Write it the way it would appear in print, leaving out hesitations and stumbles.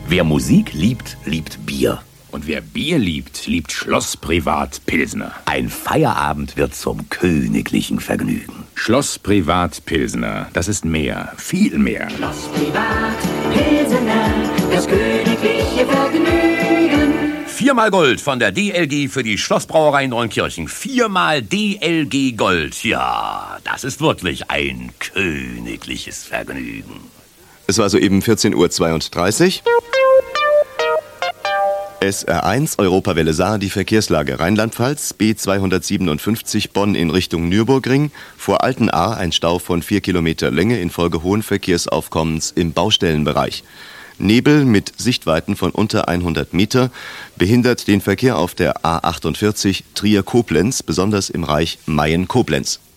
Wer Musik liebt, liebt Bier. Und wer Bier liebt, liebt Schloss Privat Pilsener. Ein Feierabend wird zum königlichen Vergnügen. Schloss Privat Pilsener, das ist mehr, viel mehr. Schloss Privat Pilsener, das königliche Vergnügen. 4-mal Gold von der DLG für die Schlossbrauerei Neunkirchen. 4-mal DLG Gold. Ja, das ist wirklich ein königliches Vergnügen. Es war soeben 14:32 Uhr. SR1 Europawelle Saar, die Verkehrslage Rheinland-Pfalz, B257 Bonn in Richtung Nürburgring, vor Altenahr ein Stau von 4 Kilometer Länge infolge hohen Verkehrsaufkommens im Baustellenbereich. Nebel mit Sichtweiten von unter 100 Meter behindert den Verkehr auf der A48 Trier-Koblenz, besonders im Bereich Mayen-Koblenz.